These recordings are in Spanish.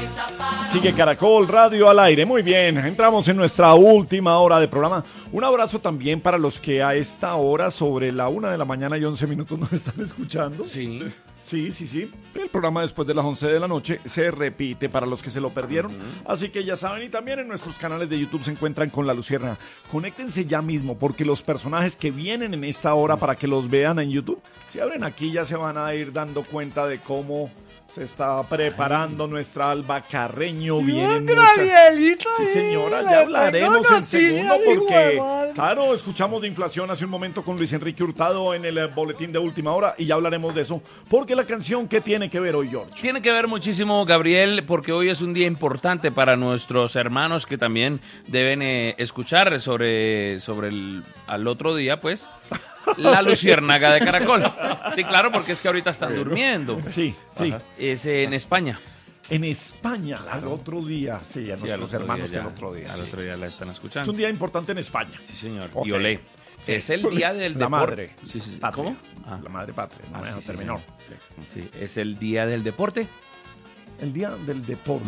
Sigue Caracol Radio al aire. Muy bien, entramos en nuestra última hora de programa. Un abrazo también para los que a esta hora, sobre la 1:11 nos están escuchando. Sí. Sí. El programa después de las 11 de la noche se repite para los que se lo perdieron. Así que ya saben, y también en nuestros canales de YouTube se encuentran con La Luciérnaga. Conéctense ya mismo, porque los personajes que vienen en esta hora para que los vean en YouTube, si abren aquí ya se van a ir dando cuenta de cómo se está preparando nuestra Alba Carreño. Vienen Gabrielito, sí, señora, ya hablaremos en segundo porque, claro, escuchamos de inflación hace un momento con Luis Enrique Hurtado en el boletín de última hora y ya hablaremos de eso. Porque la canción, ¿qué tiene que ver hoy, George? Tiene que ver muchísimo, Gabriel, porque hoy es un día importante para nuestros hermanos que también deben escuchar sobre al otro día, pues, La Luciérnaga de Caracol. Sí, claro, porque es que ahorita están durmiendo. Sí. Es en España. En España, al otro día. Sí, a nuestros hermanos del otro día. Al otro día la están escuchando. Es un día importante en España. Sí, señor. Okay. Y olé. Sí. Es el día del la deporte. Madre. Sí. Patria. ¿Cómo? La madre patria. No sí, terminó. Sí, es el día del deporte. El día del deporte.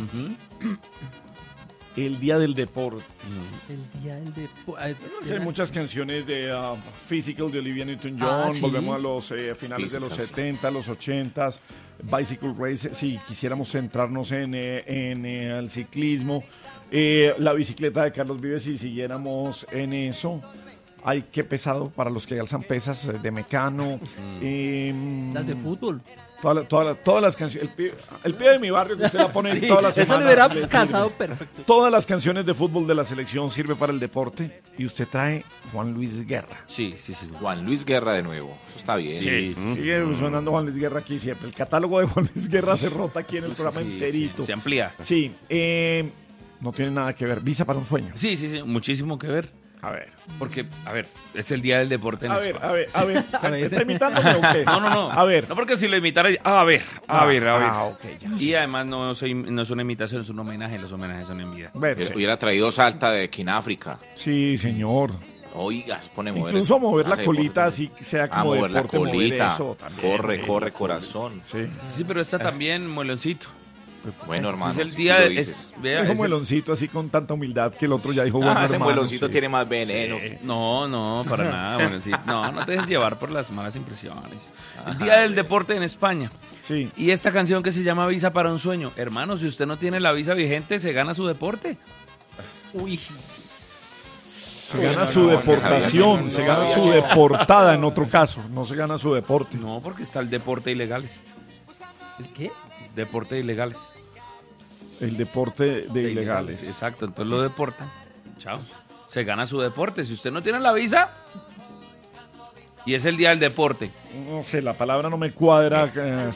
El día del deporte. El día del deporte. Hay muchas canciones de Physical de Olivia Newton-John. Sí. Volvemos a los finales de los 70, los 80. Bicycle Race. Si quisiéramos centrarnos en el ciclismo. La bicicleta de Carlos Vives, si siguiéramos en eso. Ay, qué pesado para los que alzan pesas de Mecano. Las de fútbol. Todas las canciones. El pie de mi barrio que usted la pone Sí, todas las esa semanas. le hubiera casado perfecto. Todas las canciones de fútbol de la selección sirve para el deporte. Y usted trae Juan Luis Guerra. Sí. Juan Luis Guerra de nuevo. Eso está bien. Sí. Sigue sonando Juan Luis Guerra aquí siempre. El catálogo de Juan Luis Guerra se rota aquí en el programa enterito. Se amplía. Sí. No tiene nada que ver. Visa para un sueño. Sí. Muchísimo que ver. A ver. Porque, es el día del deporte en España. A ver. ¿Está imitándome o qué? No. A ver. No, porque si lo imitara... A ver. Ok, ya. Y además no es una imitación, es un homenaje. Los homenajes son en vida. Bueno, sí. Hubiera traído Salta de Quináfrica. Sí, señor. Oigas, pone mover. Incluso mover la hace colita deporte. así sea como mover la deporte, mover colita. eso también. Corre, corazón. Sí. Sí, pero está también mueloncito. Bueno, hermano. Es el si día tú lo de... dices. Dijo Mueloncito así con tanta humildad que el otro ya dijo bueno, Ese hermano, mueloncito sí. tiene más veneno. No, para nada, Mueloncito. No te dejes llevar por las malas impresiones. El día del deporte en España. Sí. Y esta canción que se llama Visa para un sueño. Hermano, si usted no tiene la visa vigente, se gana su deporte. Uy. Se gana su deportación, se gana su deportada en otro caso, no se gana su deporte. No, porque está el deporte ilegales. ¿El qué? Deporte ilegales. El deporte de ilegales. Exacto, entonces lo deportan. Chao. Se gana su deporte. Si usted no tiene la visa, y es el día del deporte. No sé, la palabra no me cuadra.